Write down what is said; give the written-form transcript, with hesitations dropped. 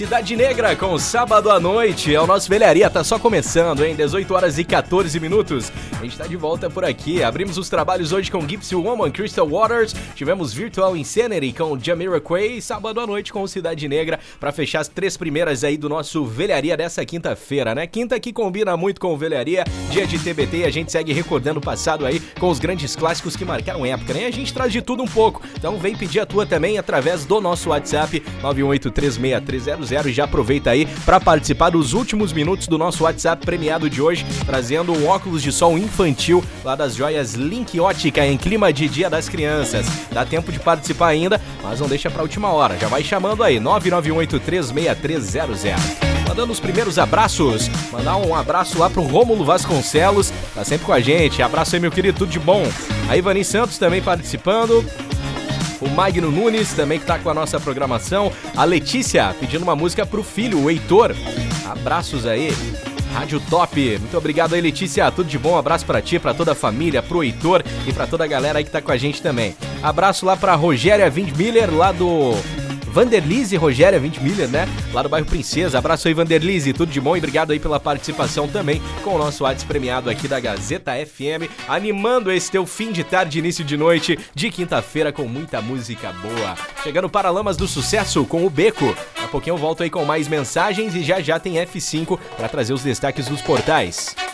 Cidade Negra com Sábado à Noite. É o nosso Velharia, tá só começando, hein? 18 horas e 14 minutos. A gente tá de volta por aqui. Abrimos os trabalhos hoje com Gypsy Woman, Crystal Waters. Tivemos Virtual Insanity com Jamiroquai. Sábado à Noite com Cidade Negra, pra fechar as 3 primeiras aí do nosso Velharia dessa quinta-feira, né? Quinta que combina muito com o Velharia, dia de TBT, e a gente segue recordando o passado aí com os grandes clássicos que marcaram época, né? A gente traz de tudo um pouco. Então vem pedir a tua também através do nosso WhatsApp 918363300 e já aproveita aí para participar dos últimos minutos do nosso WhatsApp premiado de hoje, trazendo um óculos de sol infantil lá das joias Link Ótica em clima de Dia das Crianças. Dá tempo de participar ainda, mas não deixa pra última hora. Já vai chamando aí, 991836300. Mandando os primeiros abraços. Mandar um abraço lá pro Rômulo Vasconcelos, tá sempre com a gente. Abraço aí, meu querido, tudo de bom. A Ivani Santos também participando. O Magno Nunes também que tá com a nossa programação. A Letícia pedindo uma música pro filho, o Heitor. Abraços aí. Rádio Top. Muito obrigado aí, Letícia. Tudo de bom. Abraço pra ti, pra toda a família, pro Heitor e pra toda a galera aí que tá com a gente também. Abraço lá pra Rogéria Windmiller, lá do Vanderlise Rogéria Windmiller, né? Lá do bairro Princesa. Abraço aí, Vanderlise. Tudo de bom e obrigado aí pela participação também com o nosso WhatsApp premiado aqui da Gazeta FM, animando esse teu fim de tarde, início de noite de quinta-feira com muita música boa. Chegando para Lamas do Sucesso com o Beco. Daqui a pouquinho eu volto aí com mais mensagens e já tem F5 para trazer os destaques dos portais.